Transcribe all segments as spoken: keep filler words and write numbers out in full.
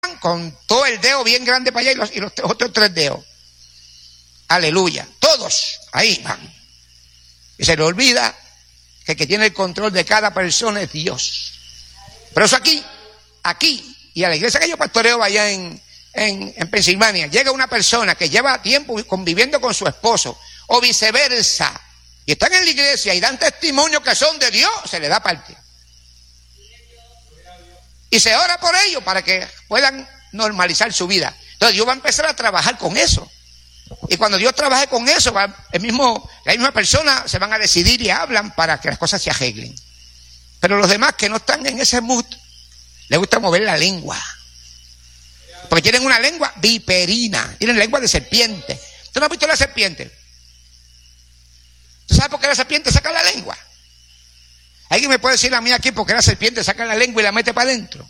con todo el dedo bien grande para allá y los, y los otros tres dedos. Aleluya. Todos ahí van. Y se le olvida que el que tiene el control de cada persona es Dios. Pero eso aquí, aquí, y a la iglesia que yo pastoreo allá en, en, en Pensilvania, llega una persona que lleva tiempo conviviendo con su esposo, o viceversa, y están en la iglesia y dan testimonio que son de Dios, se le da parte. Y se ora por ellos para que puedan normalizar su vida. Entonces Dios va a empezar a trabajar con eso. Y cuando Dios trabaje con eso, va, el mismo, la misma persona se van a decidir y hablan para que las cosas se arreglen. Pero los demás que no están en ese mood, les gusta mover la lengua. Porque tienen una lengua viperina, tienen lengua de serpiente. ¿Tú no has visto la serpiente? ¿Tú sabes por qué la serpiente saca la lengua? ¿Alguien me puede decir a mí aquí por qué la serpiente saca la lengua y la mete para adentro?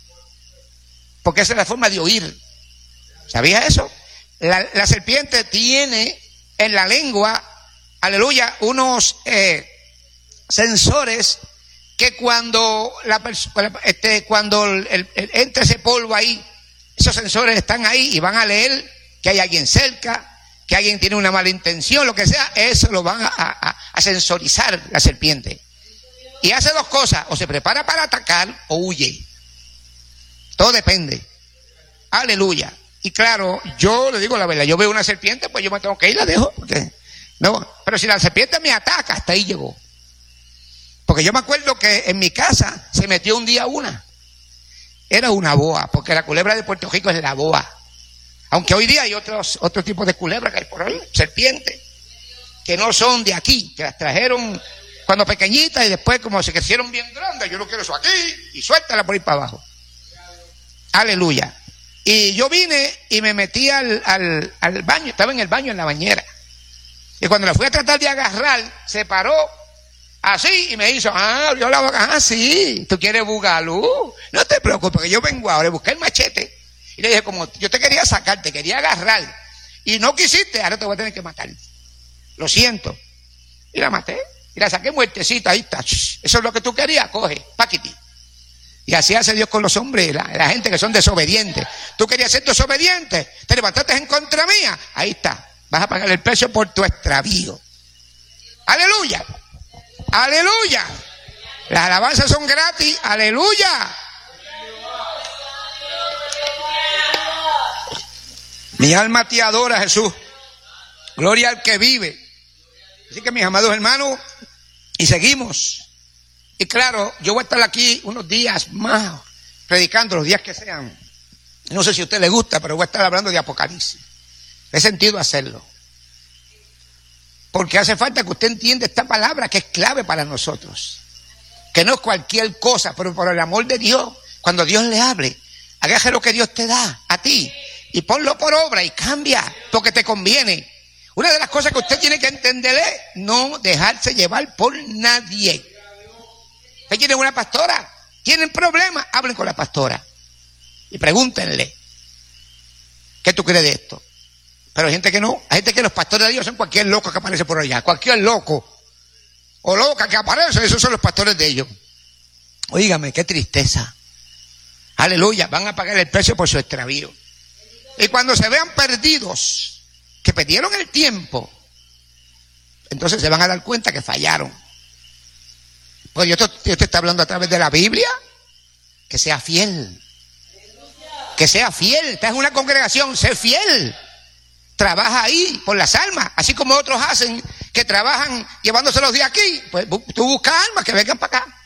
Porque esa es la forma de oír. ¿Sabías eso? La, la serpiente tiene en la lengua, aleluya, unos eh, sensores que cuando la este, cuando el, el, el, entra ese polvo ahí, esos sensores están ahí y van a leer que hay alguien cerca, que alguien tiene una mala intención, lo que sea, eso lo van a, a, a sensorizar la serpiente. Y hace dos cosas, o se prepara para atacar o huye. Todo depende. Aleluya. Y claro, yo le digo la verdad, yo veo una serpiente, pues yo me tengo que ir, la dejo. Porque, no, pero si la serpiente me ataca, hasta ahí llegó. Porque yo me acuerdo que en mi casa se metió un día una. Era una boa, porque la culebra de Puerto Rico es la boa. Aunque hoy día hay otros, otros tipos de culebras que hay por ahí, serpientes, que no son de aquí, que las trajeron cuando pequeñitas y después como se crecieron bien grandes, yo no quiero eso aquí, y suéltala por ahí para abajo. Aleluya. Y yo vine y me metí al, al, al baño, estaba en el baño, en la bañera. Y cuando la fui a tratar de agarrar, se paró así y me hizo, ah, yo la voy a agarrar, ah, sí, tú quieres bugalú. No te preocupes, que yo vengo ahora, busqué el machete. Y le dije, como yo te quería sacar, te quería agarrar, y no quisiste, ahora te voy a tener que matar. Lo siento. Y la maté, y la saqué muertecita, ahí está. Eso es lo que tú querías, coge, paquiti. Y así hace Dios con los hombres, la, la gente que son desobedientes. Tú querías ser desobediente, te levantaste en contra mía, ahí está, vas a pagar el precio por tu extravío. Aleluya, aleluya. Las alabanzas son gratis, aleluya. Mi alma te adora, Jesús. Gloria al que vive. Así que mis amados hermanos, y seguimos. Y claro, yo voy a estar aquí unos días más, predicando los días que sean. No sé si a usted le gusta, pero voy a estar hablando de Apocalipsis. He sentido hacerlo. Porque hace falta que usted entienda esta palabra que es clave para nosotros. Que no es cualquier cosa, pero por el amor de Dios, cuando Dios le hable, agarre lo que Dios te da a ti y ponlo por obra y cambia, porque te conviene. Una de las cosas que usted tiene que entender es no dejarse llevar por nadie. ¿Usted tiene una pastora? ¿Tienen problemas? Hablen con la pastora y pregúntenle, ¿qué tú crees de esto? Pero hay gente que no, hay gente que los pastores de Dios son cualquier loco que aparece por allá, cualquier loco o loca que aparece, esos son los pastores de ellos. Óigame, qué tristeza. Aleluya, van a pagar el precio por su extravío. Y cuando se vean perdidos, que perdieron el tiempo, entonces se van a dar cuenta que fallaron. Pues Dios te, Dios te está hablando a través de la Biblia, que sea fiel. Que sea fiel. Estás en una congregación, sé fiel. Trabaja ahí por las almas, así como otros hacen, que trabajan llevándoselos de aquí. Pues tú buscas almas que vengan para acá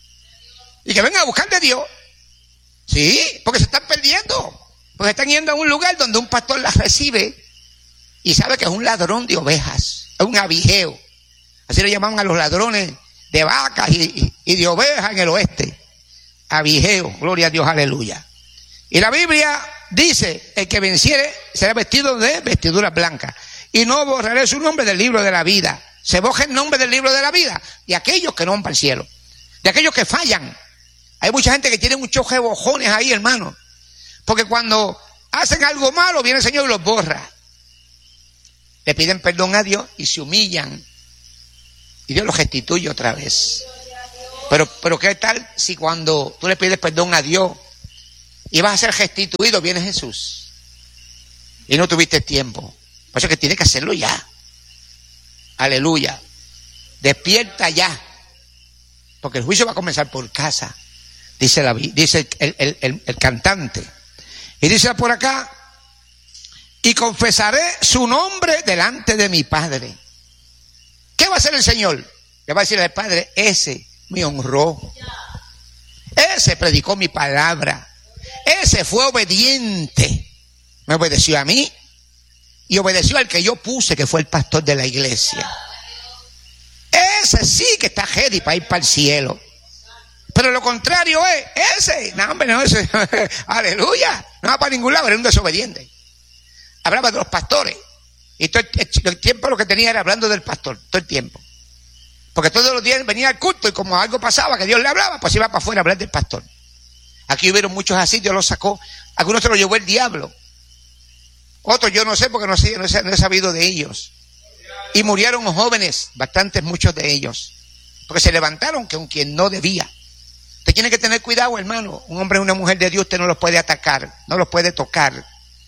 y que vengan a buscar de Dios. Sí, porque se están perdiendo, porque están yendo a un lugar donde un pastor las recibe y sabe que es un ladrón de ovejas, es un abijeo. Así le llamaban a los ladrones de vacas y, y de ovejas en el oeste. Abijeo, gloria a Dios, aleluya. Y la Biblia dice, el que venciere será vestido de vestiduras blancas, y no borraré su nombre del libro de la vida. Se borra el nombre del libro de la vida de aquellos que no van para el cielo, de aquellos que fallan. Hay mucha gente que tiene muchos jebojones ahí, hermano, porque cuando hacen algo malo viene el Señor y los borra. Le piden perdón a Dios y se humillan y Dios los restituye otra vez. Pero, pero ¿qué tal si cuando tú le pides perdón a Dios y vas a ser restituido, viene Jesús. Y no tuviste tiempo. Por eso es que tienes que hacerlo ya. Aleluya. Despierta ya. Porque el juicio va a comenzar por casa. Dice, la, dice el, el, el, el cantante. Y dice por acá, y confesaré su nombre delante de mi Padre. ¿Qué va a hacer el Señor? Le va a decir al Padre, ese me honró. Ese predicó mi palabra. Ese fue obediente. Me obedeció a mí y obedeció al que yo puse, que fue el pastor de la iglesia. Ese sí que está ready para ir para el cielo. Pero lo contrario es, ese, no hombre, no, ese, aleluya, no va para ningún lado, era un desobediente. Hablaba de los pastores. Y todo el, el tiempo lo que tenía era hablando del pastor, todo el tiempo. Porque todos los días venía al culto y como algo pasaba, que Dios le hablaba, pues iba para afuera a hablar del pastor. Aquí hubieron muchos así, Dios los sacó. Algunos se los llevó el diablo. Otros yo no sé porque no sé, no he, no he sabido de ellos. Y murieron jóvenes, bastantes, muchos de ellos. Porque se levantaron con quien no debía. Usted tiene que tener cuidado, hermano. Un hombre y una mujer de Dios usted no los puede atacar, no los puede tocar.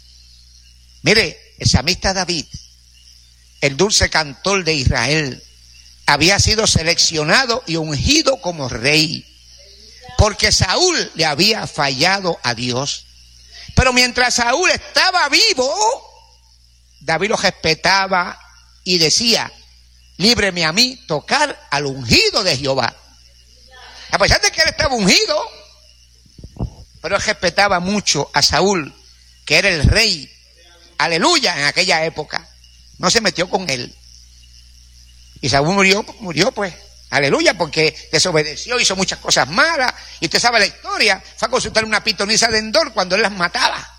Mire, el salmista David, el dulce cantor de Israel, había sido seleccionado y ungido como rey, porque Saúl le había fallado a Dios. Pero mientras Saúl estaba vivo, David lo respetaba y decía, líbreme a mí tocar al ungido de Jehová. A pesar de que él estaba ungido, pero él respetaba mucho a Saúl, que era el rey, aleluya, en aquella época. No se metió con él. Y Saúl murió, murió pues, aleluya, porque desobedeció, hizo muchas cosas malas. Y usted sabe la historia, fue a consultar una pitonisa de Endor cuando él las mataba.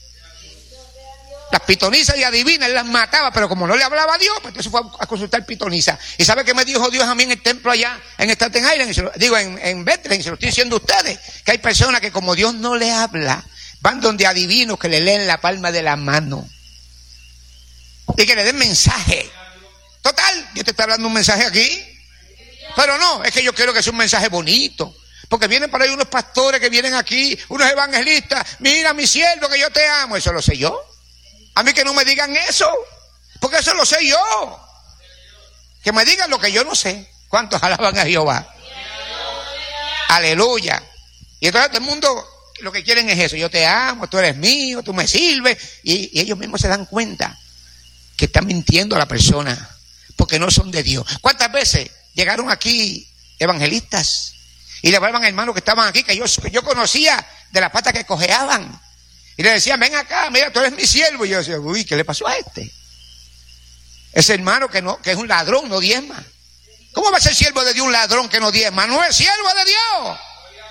Las pitonisas y adivinas, él las mataba, pero como no le hablaba a Dios, pues entonces fue a consultar pitonisa. ¿Y sabe qué me dijo Dios a mí en el templo allá, en Staten Island? Digo, en, en Bethlehem, se lo estoy diciendo a ustedes, que hay personas que como Dios no le habla, van donde adivinos que le leen la palma de la mano. Y que le den mensaje. Total, Dios te está hablando un mensaje aquí. Pero no, es que yo quiero que sea un mensaje bonito. Porque vienen por ahí unos pastores que vienen aquí, unos evangelistas. Mira, mi siervo, que yo te amo. Eso lo sé yo. A mí que no me digan eso, porque eso lo sé yo. Que me digan lo que yo no sé. ¿Cuántos alaban a Jehová? Aleluya. Y entonces todo el mundo lo que quieren es eso. Yo te amo, tú eres mío, tú me sirves. Y, y ellos mismos se dan cuenta que están mintiendo a la persona, porque no son de Dios. ¿Cuántas veces llegaron aquí evangelistas y le hablaban a hermanos que estaban aquí, que yo, que yo conocía de las patas que cojeaban? Y le decían, ven acá, mira, tú eres mi siervo. Y yo decía, uy, ¿qué le pasó a este? Ese hermano que no, que es un ladrón, no diezma. ¿Cómo va a ser siervo de Dios un ladrón que no diezma? No es siervo de Dios.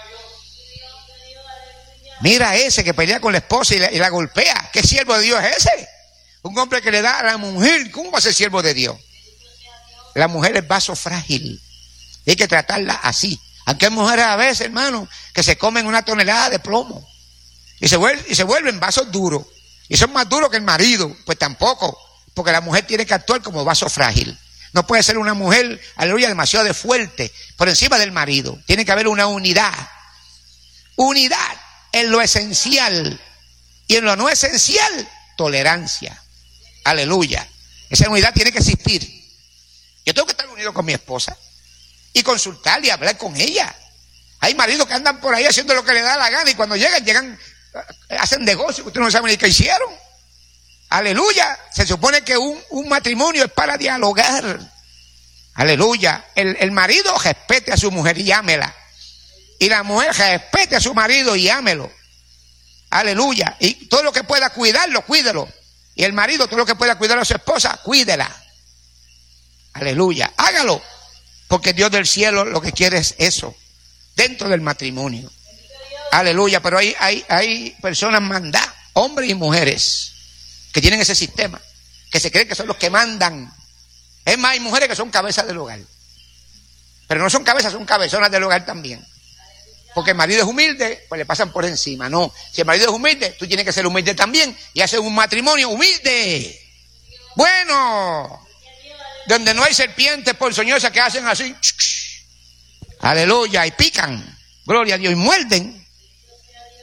Mira ese que pelea con la esposa y la, y la golpea. ¿Qué siervo de Dios es ese? Un hombre que le da a la mujer. ¿Cómo va a ser siervo de Dios? La mujer es vaso frágil. Hay que tratarla así. Aunque hay mujeres a veces, hermano, que se comen una tonelada de plomo. Y se, vuelven, y se vuelven vasos duros. Y son más duros que el marido. Pues tampoco. Porque la mujer tiene que actuar como vaso frágil. No puede ser una mujer, aleluya, demasiado de fuerte por encima del marido. Tiene que haber una unidad. Unidad en lo esencial. Y en lo no esencial, tolerancia. Aleluya. Esa unidad tiene que existir. Yo tengo que estar unido con mi esposa y consultar y hablar con ella. Hay maridos que andan por ahí haciendo lo que le da la gana y cuando llegan, llegan, hacen negocio que ustedes no saben ni qué hicieron. Aleluya. Se supone que un, un matrimonio es para dialogar. Aleluya. El, el marido respete a su mujer y ámela. Y la mujer respete a su marido y ámelo. Aleluya. Y todo lo que pueda cuidarlo, cuídelo. Y el marido, todo lo que pueda cuidar a su esposa, cuídela. Aleluya. Hágalo. Porque Dios del cielo lo que quiere es eso. Dentro del matrimonio. Aleluya. Pero hay, hay, hay personas mandadas, hombres y mujeres, que tienen ese sistema. Que se creen que son los que mandan. Es más, hay mujeres que son cabezas del hogar. Pero no son cabezas, son cabezonas del hogar también. Porque el marido es humilde, pues le pasan por encima. No, si el marido es humilde, tú tienes que ser humilde también. Y hacer un matrimonio humilde. Bueno, donde no hay serpientes ponzoñosas que hacen así. Aleluya, y pican. Gloria a Dios, y muerden.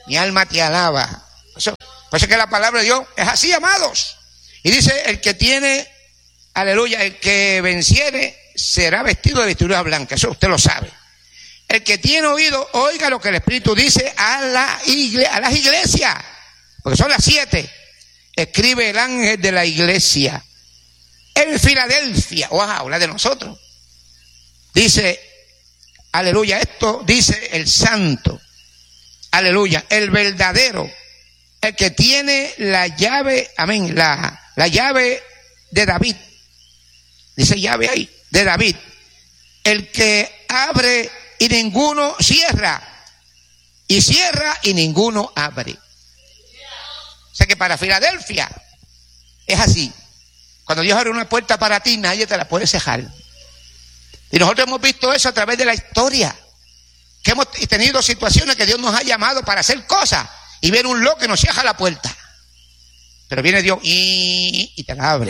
Mi alma te alaba. Por eso, por eso es que la palabra de Dios es así, amados. Y dice, el que tiene, aleluya, el que venciere será vestido de vestidura blanca. Eso usted lo sabe. El que tiene oído, oiga lo que el Espíritu dice a, la igle, a las iglesias. Porque son las siete. Escribe el ángel de la iglesia en Filadelfia. Wow, habla de nosotros. Dice, aleluya, esto dice el santo. Aleluya, el verdadero. El que tiene la llave, amén, la, la llave de David. Dice llave ahí, de David. El que abre y ninguno cierra. Y cierra y ninguno abre. O sea que para Filadelfia es así. Cuando Dios abre una puerta para ti, nadie te la puede cejar. Y nosotros hemos visto eso a través de la historia. Que hemos tenido situaciones que Dios nos ha llamado para hacer cosas. Y viene un loco que nos cierra la puerta. Pero viene Dios y, y te la abre.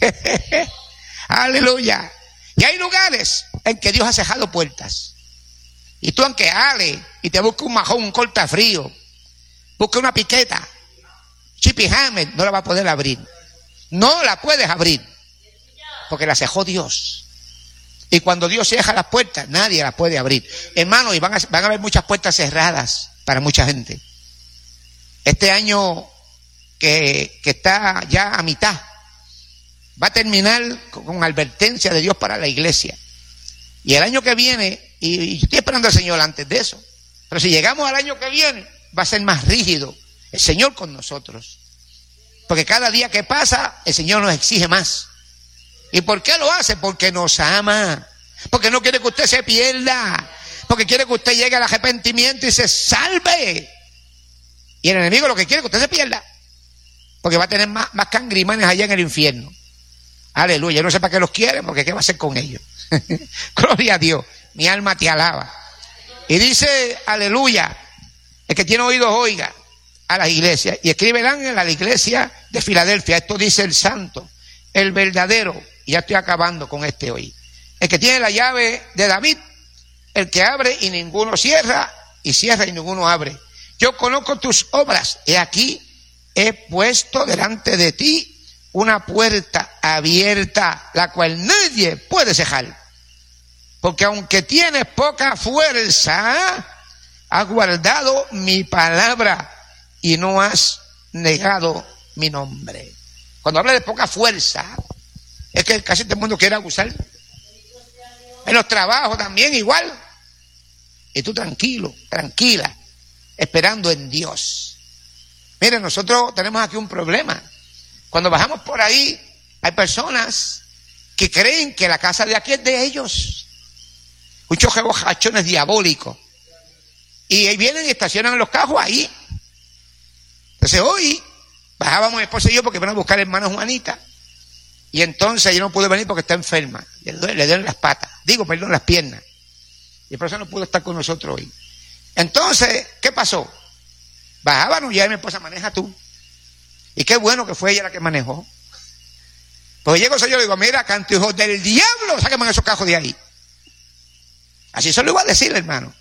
Aleluya. Y hay lugares en que Dios ha cerrado puertas. Y tú aunque ale y te busque un majón, un cortafrío, busque una piqueta, Chippy Hammer, no la va a poder abrir. No la puedes abrir. Porque la cerró Dios. Y cuando Dios cierra las puertas, nadie las puede abrir. Hermano, y van a, van a haber muchas puertas cerradas para mucha gente. Este año que, que está ya a mitad, va a terminar con, con advertencia de Dios para la iglesia. Y el año que viene, y, y estoy esperando al Señor antes de eso, pero si llegamos al año que viene, va a ser más rígido el Señor con nosotros. Porque cada día que pasa, el Señor nos exige más. ¿Y por qué lo hace? Porque nos ama. Porque no quiere que usted se pierda. Porque quiere que usted llegue al arrepentimiento y se salve. Y el enemigo lo que quiere es que usted se pierda. Porque va a tener más, más cangrimanes allá en el infierno. Aleluya. Yo no sé para qué los quiere, porque ¿qué va a hacer con ellos? Gloria a Dios. Mi alma te alaba. Y dice, aleluya, el que tiene oídos oiga a las iglesias. Y escribe el ángel a la iglesia de Filadelfia. Esto dice el santo, el verdadero. Y ya estoy acabando con este hoy. El que tiene la llave de David, el que abre y ninguno cierra, y cierra y ninguno abre. Yo conozco tus obras, he aquí, he puesto delante de ti una puerta abierta, la cual nadie puede cejar. Porque aunque tienes poca fuerza, has guardado mi palabra y no has negado mi nombre. Cuando habla de poca fuerza, es que casi todo el mundo quiere abusar. En los trabajos también igual. Y tú tranquilo, tranquila, esperando en Dios. Mire, nosotros tenemos aquí un problema. Cuando bajamos por ahí, hay personas que creen que la casa de aquí es de ellos. Muchos bojachones diabólicos. Y ahí vienen y estacionan los carros ahí. Entonces hoy bajábamos mi esposa y yo porque iban a buscar a hermana Juanita. Y entonces yo no pude venir porque está enferma. Le duelen, le duelen las patas. Digo, perdón, las piernas. Y por eso no pudo estar con nosotros hoy. Entonces, ¿qué pasó? Bajábamos y ya mi esposa, maneja tú. Y qué bueno que fue ella la que manejó. Porque llego yo y le digo, mira, canto hijos del diablo, sáquenme esos cajos de ahí. Así se lo iba a decir, hermano.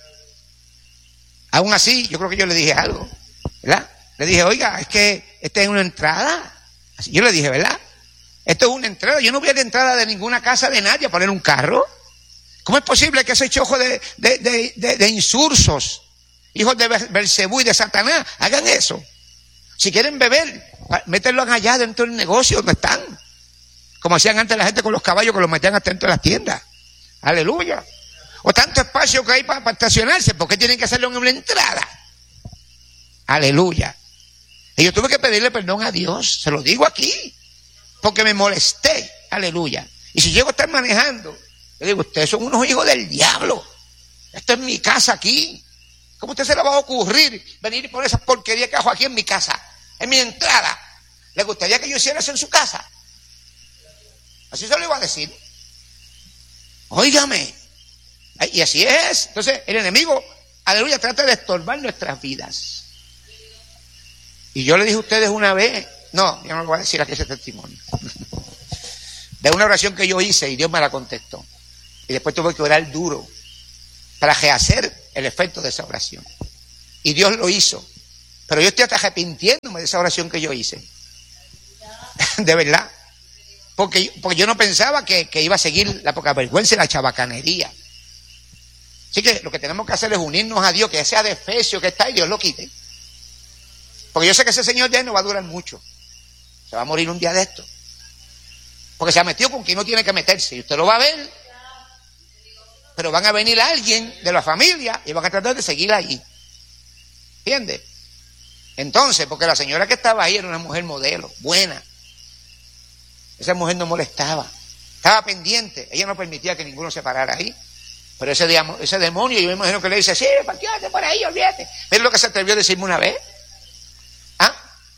Aún así, yo creo que yo le dije algo, ¿verdad? Le dije, oiga, es que esta es una entrada. Así, yo le dije, ¿verdad? Esto es una entrada. Yo no voy a la entrada de ninguna casa de nadie a poner un carro. ¿Cómo es posible que ese chojo de, de, de, de, de insursos, hijos de Belcebú y de Satanás, hagan eso? Si quieren beber, métanlo allá dentro del negocio donde están. Como hacían antes la gente con los caballos, que los metían hasta dentro de las tiendas. Aleluya. O tanto espacio que hay para, para estacionarse, ¿por qué tienen que hacerlo en una entrada? Aleluya. Y yo tuve que pedirle perdón a Dios, se lo digo aquí, porque me molesté. Aleluya. Y si llego a estar manejando, le digo, ustedes son unos hijos del diablo. Esto es mi casa aquí. ¿Cómo a usted se le va a ocurrir venir y poner esas porquerías que hago aquí en mi casa? En mi entrada. ¿Le gustaría que yo hiciera eso en su casa? Así se lo iba a decir. Óigame. Y así es. Entonces el enemigo, aleluya, trata de estorbar nuestras vidas. Y yo le dije a ustedes una vez, no, yo no lo voy a decir aquí ese testimonio, de una oración que yo hice y Dios me la contestó. Y después tuve que orar duro para rehacer el efecto de esa oración. Y Dios lo hizo. Pero yo estoy hasta arrepintiéndome de esa oración que yo hice. De verdad. Porque, porque yo no pensaba que, que iba a seguir la poca vergüenza y la chabacanería. Así que lo que tenemos que hacer es unirnos a Dios, que sea de Efesios que está y Dios lo quite. Porque yo sé que ese señor de él no va a durar mucho. Se va a morir un día de esto. Porque se ha metido con quien no tiene que meterse. Y usted lo va a ver. Pero van a venir alguien de la familia y van a tratar de seguir ahí. ¿Entiende? Entonces, porque la señora que estaba ahí era una mujer modelo, buena. Esa mujer no molestaba. Estaba pendiente. Ella no permitía que ninguno se parara ahí. Pero ese, ese demonio, yo me imagino que le dice, sí, parquéate por ahí, olvídate. ¿Ves lo que se atrevió a decirme una vez? ¿Ah?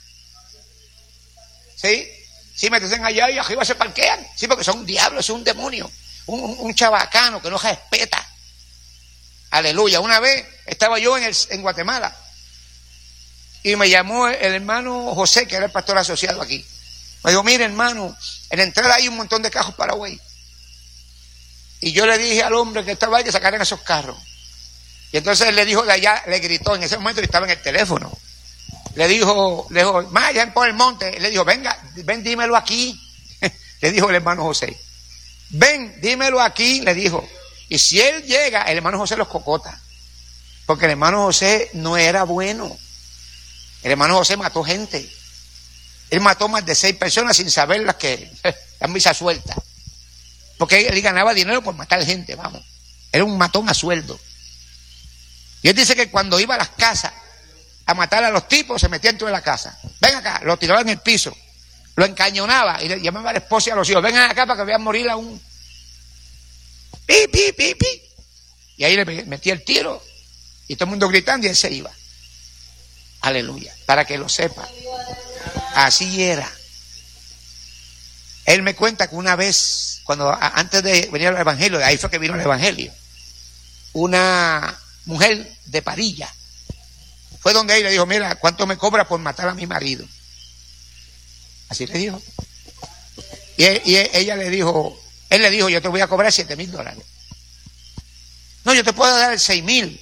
¿Sí? Sí, me dicen allá y arriba se parquean. Sí, porque son un diablo, es un demonio. Un, un, un chabacano que no respeta. Aleluya. Una vez estaba yo en, el, en Guatemala y me llamó el hermano José, que era el pastor asociado aquí. Me dijo, mire hermano, en la entrada hay un montón de carros Paraguay. Y yo le dije al hombre que estaba ahí que sacaran esos carros. Y entonces él le dijo de allá, le gritó, en ese momento yo estaba en el teléfono. Le dijo, le dijo, vayan por el monte. Le dijo, venga, ven, dímelo aquí. Le dijo el hermano José. Ven, dímelo aquí, le dijo. Y si él llega, el hermano José los cocota. Porque el hermano José no era bueno. El hermano José mató gente. Él mató más de seis personas sin saber las que dan misa suelta. Porque él ganaba dinero por matar gente, vamos. Era un matón a sueldo. Y él dice que cuando iba a las casas a matar a los tipos, se metía dentro de la casa. Ven acá, lo tiraba en el piso, lo encañonaba y le llamaba a la esposa y a los hijos, vengan acá para que vean morir a un... pi, pi, pi, pi. Y ahí le metía el tiro y todo el mundo gritando y él se iba. Aleluya, para que lo sepa. Así era. Él me cuenta que una vez, cuando antes de venir al evangelio, de ahí fue que vino el evangelio, una mujer de Parilla fue donde él le dijo, mira, ¿cuánto me cobra por matar a mi marido? Así le dijo. Y, él, y ella le dijo, él le dijo, yo te voy a cobrar siete mil dólares. No, yo te puedo dar seis mil.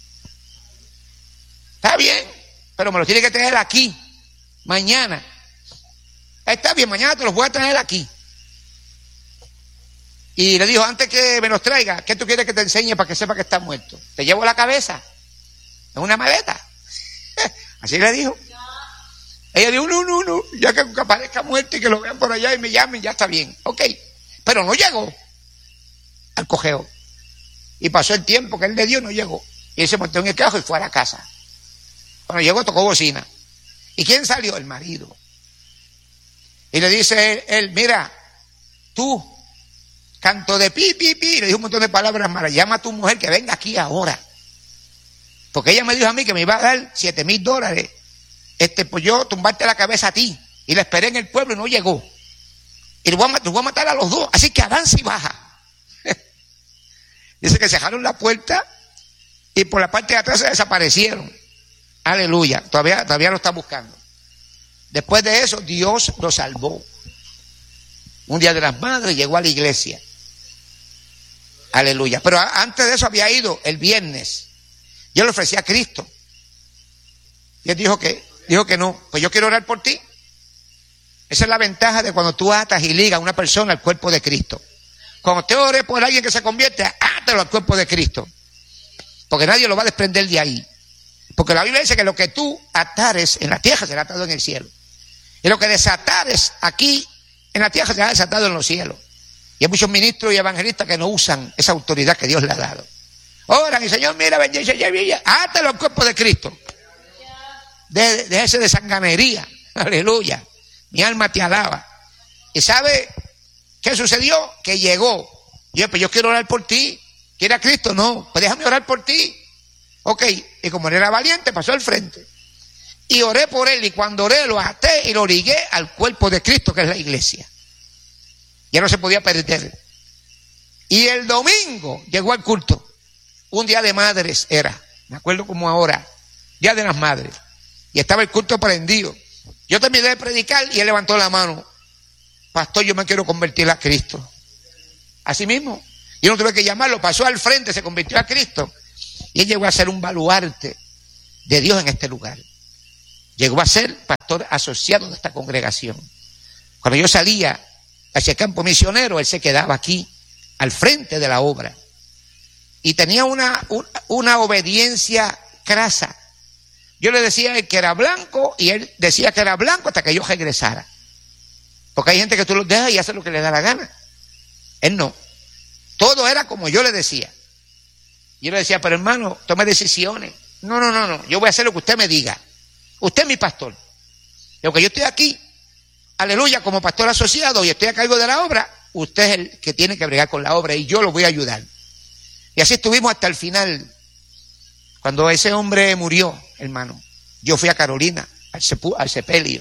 Está bien, pero me lo tiene que traer aquí, mañana. Está bien, mañana te los voy a traer aquí. Y le dijo, antes que me los traiga, ¿qué tú quieres que te enseñe para que sepa que está muerto? ¿Te llevo la cabeza? ¿En una maleta? Así le dijo. Ella dijo, no, no, no, ya que aparezca muerto y que lo vean por allá y me llamen, ya está bien. Ok, pero no llegó al cojeo. Y pasó el tiempo que él le dio, no llegó. Y él se montó en el carro y fue a la casa. Cuando llegó, tocó bocina. ¿Y quién salió? El marido. Y le dice él, él, mira, tú, canto de pi, pi, pi, le dijo un montón de palabras malas, llama a tu mujer que venga aquí ahora. Porque ella me dijo a mí que me iba a dar siete mil dólares, este, pues yo tumbarte la cabeza a ti. Y la esperé en el pueblo y no llegó. Y los voy a, los voy a matar a los dos, así que avanza y baja. Dice que cerraron la puerta y por la parte de atrás se desaparecieron. Aleluya, todavía, todavía lo está buscando. Después de eso, Dios lo salvó. Un día de las madres llegó a la iglesia. Aleluya. Pero antes de eso había ido el viernes. Yo le ofrecí a Cristo. Y él dijo que, dijo que no. Pues yo quiero orar por ti. Esa es la ventaja de cuando tú atas y ligas a una persona al cuerpo de Cristo. Cuando te ore por alguien que se convierte, átalo al cuerpo de Cristo. Porque nadie lo va a desprender de ahí. Porque la Biblia dice que lo que tú atares en la tierra será atado en el cielo. Y lo que desatares aquí en la tierra será desatado en los cielos. Y hay muchos ministros y evangelistas que no usan esa autoridad que Dios le ha dado. Oran y Señor, mira, bendice, átalo al cuerpo de Cristo. De, de ese de sanganería. Aleluya. Mi alma te alaba. ¿Y sabe qué sucedió? Que llegó. Y yo, pues yo quiero orar por ti. ¿Quiere a Cristo? No. Pues déjame orar por ti. Ok. Y como él era valiente, pasó al frente. Y oré por él. Y cuando oré, lo até y lo ligué al cuerpo de Cristo, que es la iglesia. Ya no se podía perder. Y el domingo llegó al culto. Un día de madres era. Me acuerdo como ahora. Día de las madres. Y estaba el culto prendido. Yo terminé de predicar y él levantó la mano. Pastor, yo me quiero convertir a Cristo. Así mismo. Yo no tuve que llamarlo. Pasó al frente, se convirtió a Cristo. Y él llegó a ser un baluarte de Dios en este lugar. Llegó a ser pastor asociado de esta congregación. Cuando yo salía hacia el campo misionero, él se quedaba aquí, al frente de la obra. Y tenía una, una obediencia crasa. Yo le decía a él que era blanco y él decía que era blanco hasta que yo regresara. Porque hay gente que tú los dejas y hace lo que le da la gana. Él no. Todo era como yo le decía. Yo le decía, pero hermano, tome decisiones. No, no, no, no. Yo voy a hacer lo que usted me diga. Usted es mi pastor. Y aunque yo estoy aquí, aleluya, como pastor asociado y estoy a cargo de la obra, usted es el que tiene que bregar con la obra y yo lo voy a ayudar. Y así estuvimos hasta el final. Cuando ese hombre murió, hermano, yo fui a Carolina, al, sepu, al sepelio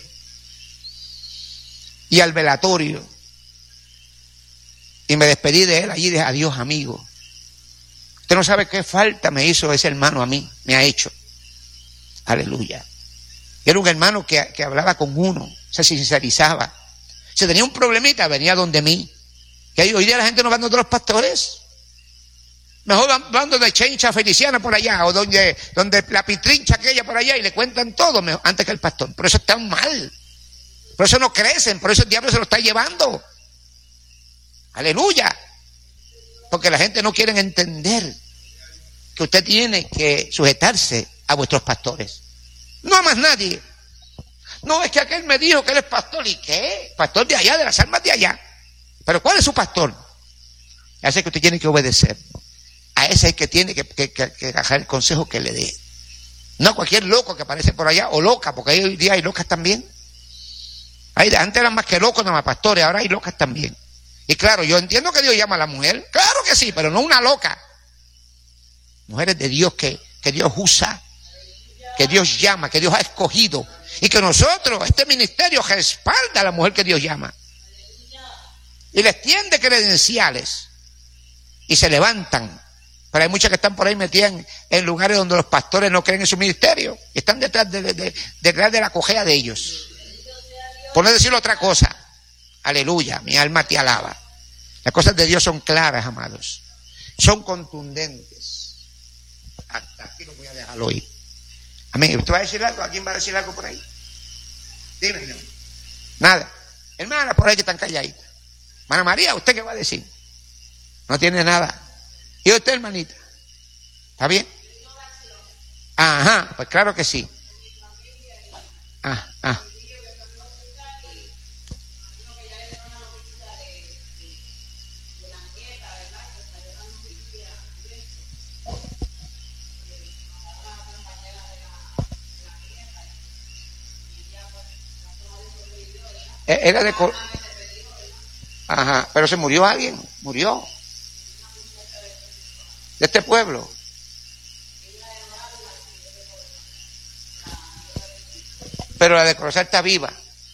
y al velatorio. Y me despedí de él allí y dije, adiós, amigo. Usted no sabe qué falta me hizo ese hermano a mí, me ha hecho. Aleluya. Era un hermano que, que hablaba con uno, se sincerizaba. Si tenía un problemita, venía donde mí. Que hoy día la gente no va donde los pastores. Mejor van, van donde Chencha Feliciana por allá, o donde, donde la pitrincha aquella por allá, y le cuentan todo mejor, antes que el pastor. Por eso están mal. Por eso no crecen, por eso el diablo se lo está llevando. Aleluya. Porque la gente no quiere entender que usted tiene que sujetarse a vuestros pastores. No a más nadie. No, es que aquel me dijo que él es pastor. ¿Y qué? Pastor de allá, de las almas de allá. Pero ¿cuál es su pastor? Así que usted tiene que obedecer. A ese es el que tiene que, que, que, que agarrar el consejo que le dé. No a cualquier loco que aparece por allá, o loca, porque hoy día hay locas también. Hay, antes eran más que locos, nada más pastores, ahora hay locas también. Y claro, yo entiendo que Dios llama a la mujer, claro que sí, pero no una loca. Mujeres de Dios que, que Dios usa, que Dios llama, que Dios ha escogido, y que nosotros, este ministerio, respalda a la mujer que Dios llama. Y les tiende credenciales, y se levantan. Pero hay muchas que están por ahí metidas en, en lugares donde los pastores no creen en su ministerio, y están detrás de, de, de, detrás de la cojea de ellos. Por no decir otra cosa. Aleluya, mi alma te alaba. Las cosas de Dios son claras, amados. Son contundentes. Hasta aquí lo voy a dejar hoy. Amén. ¿Usted va a decir algo? ¿Alguien va a decir algo por ahí? Dime, no. Nada. Hermana, por ahí que están calladitas. Hermana María, ¿usted qué va a decir? No tiene nada. ¿Y usted, hermanita? ¿Está bien? Ajá, pues claro que sí. Ah, ah. Era de... Ajá, pero se murió alguien, murió. De este pueblo. Pero la de Corozal está viva.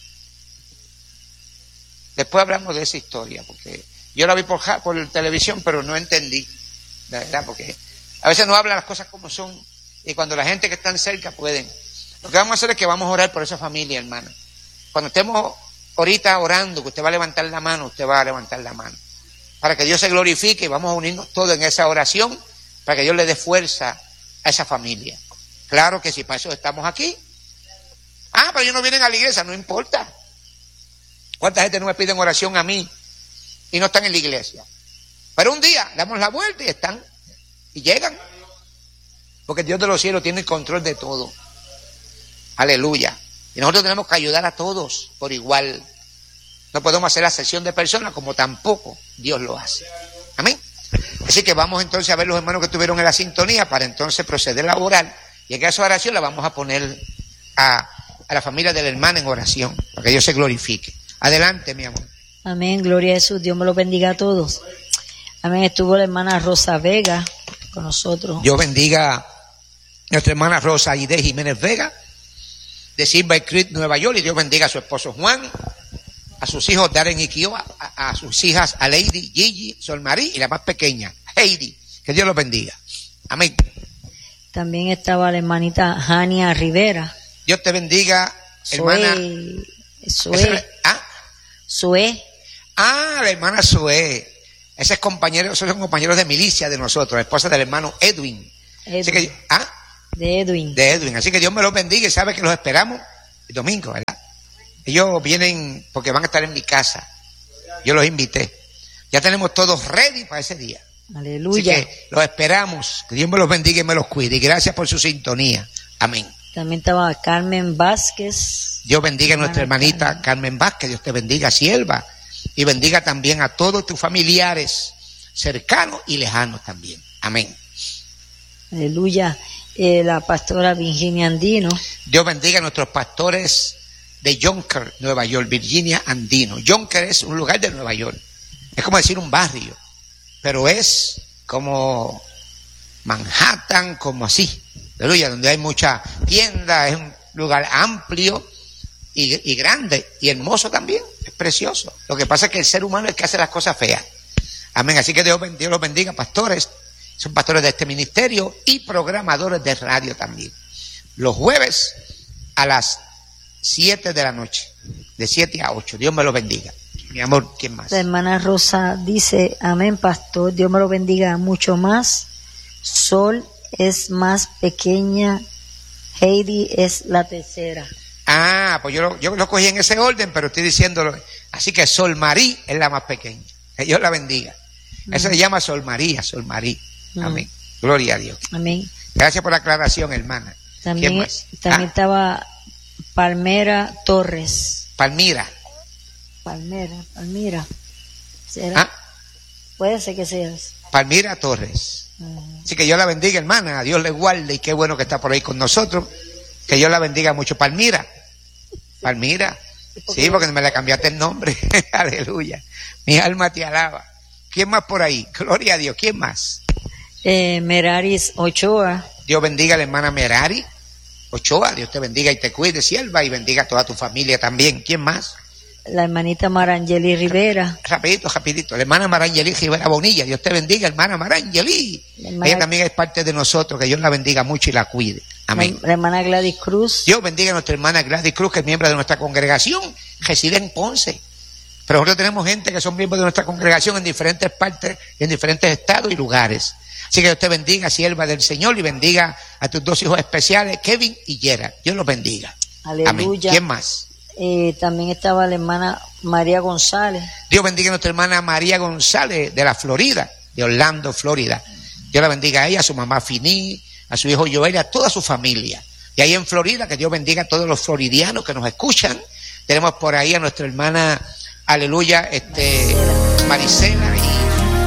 Después hablamos de esa historia, porque yo la vi por, por televisión, pero no entendí, la verdad, porque a veces no hablan las cosas como son, y cuando la gente que está cerca pueden. Lo que vamos a hacer es que vamos a orar por esa familia, hermano. Cuando estemos ahorita orando, que usted va a levantar la mano, usted va a levantar la mano. Para que Dios se glorifique, y vamos a unirnos todos en esa oración, para que Dios le dé fuerza a esa familia. Claro que sí, para eso estamos aquí. Ah, pero ellos no vienen a la iglesia, no importa. ¿Cuánta gente no me piden oración a mí y no están en la iglesia? Pero un día damos la vuelta y están, y llegan. Porque Dios de los cielos tiene el control de todo. Aleluya. Y nosotros tenemos que ayudar a todos por igual. No podemos hacer la sección de personas como tampoco Dios lo hace. Amén. Así que vamos entonces a ver los hermanos que estuvieron en la sintonía para entonces proceder a orar. Y en esa oración la vamos a poner a, a la familia del hermano en oración, para que Dios se glorifique. Adelante, mi amor. Amén, gloria a Jesús. Dios me los bendiga a todos. Amén. Estuvo la hermana Rosa Vega con nosotros. Dios bendiga a nuestra hermana Rosa Aide Jiménez Vega, de Silver Creek, Nueva York, y Dios bendiga a su esposo Juan, a sus hijos Darren y Kio, a, a, a sus hijas a Lady, Gigi, Sol Marí y la más pequeña, Heidi. Que Dios los bendiga. Amén. También estaba la hermanita Jania Rivera. Dios te bendiga, hermana. Sue. ¿Ah? Sue. Ah, la hermana Sue. Ese es compañero, esos son compañeros de milicia de nosotros, la esposa del hermano Edwin. Edwin. Así que, ¿ah? De Edwin. De Edwin. Así que Dios me los bendiga y sabe que los esperamos el domingo, ¿verdad? Ellos vienen porque van a estar en mi casa. Yo los invité. Ya tenemos todos ready para ese día. Aleluya. Así que los esperamos. Que Dios me los bendiga y me los cuide. Y gracias por su sintonía. Amén. También estaba Carmen Vázquez. Dios bendiga a nuestra hermanita Carmen. Carmen Vázquez. Dios te bendiga, sierva. Y bendiga también a todos tus familiares, cercanos y lejanos también. Amén. Aleluya. Eh, la pastora Virginia Andino. Dios bendiga a nuestros pastores de Yonkers, Nueva York, Virginia Andino. Yonkers es un lugar de Nueva York. Es como decir un barrio, pero es como Manhattan, como así. Aleluya, donde hay mucha tienda, es un lugar amplio y, y grande y hermoso también. Es precioso. Lo que pasa es que el ser humano es el que hace las cosas feas. Amén. Así que Dios, Dios los bendiga, pastores. Son pastores de este ministerio y programadores de radio también. Los jueves a las siete de la noche, de siete a ocho. Dios me lo bendiga. Mi amor, ¿quién más? La hermana Rosa dice, amén, pastor, Dios me lo bendiga mucho más. Sol es más pequeña, Heidi es la tercera. Ah, pues yo lo, yo lo cogí en ese orden, pero estoy diciéndolo. Así que Sol Marí es la más pequeña. Que Dios la bendiga. Eso mm. se llama Sol María, Sol Marí. Amén. Mm. Gloria a Dios. Amén. Gracias por la aclaración, hermana. También, más? también ah. estaba Palmera Torres. Palmira. Palmera, Palmira. ¿Será? ¿Ah? Puede ser que sea. Palmira Torres. Uh-huh. Así que Dios la bendiga, hermana. Dios le guarde y qué bueno que está por ahí con nosotros. Que Dios la bendiga mucho. Palmira. Palmira. Sí, porque me le cambiaste el nombre. Aleluya. Mi alma te alaba. ¿Quién más por ahí? Gloria a Dios. ¿Quién más? Eh, Meraris Ochoa. Dios bendiga a la hermana Merari Ochoa. Dios te bendiga y te cuide, sierva, y bendiga a toda tu familia también. ¿Quién más? La hermanita Marangeli Rivera. Rapidito, rapidito. La hermana Marangeli Rivera Bonilla. Dios te bendiga, hermana Marangeli. Hermana... Ella también es parte de nosotros. Que Dios la bendiga mucho y la cuide. Amén. La, la hermana Gladys Cruz. Dios bendiga a nuestra hermana Gladys Cruz, que es miembro de nuestra congregación. Reside en Ponce. Pero nosotros tenemos gente que son miembros de nuestra congregación en diferentes partes, en diferentes estados y lugares. Así que Dios te bendiga, sierva del Señor, y bendiga a tus dos hijos especiales, Kevin y Gerard. Dios los bendiga. Aleluya. Amén. ¿Quién más? Eh, también estaba la hermana María González. Dios bendiga a nuestra hermana María González de la Florida, de Orlando, Florida. Dios la bendiga a ella, a su mamá Finí, a su hijo Joel, a toda su familia. Y ahí en Florida, que Dios bendiga a todos los floridianos que nos escuchan. Tenemos por ahí a nuestra hermana, aleluya, este, Marisela. Y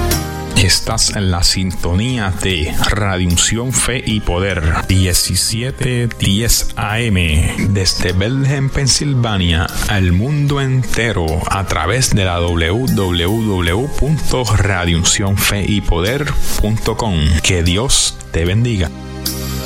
estás en la sintonía de Radio Unción Fe y Poder diecisiete diez A M desde Bethlehem, Pensilvania, al mundo entero a través de la doble u doble u doble u punto radio unción fe y poder punto com. Que Dios te bendiga.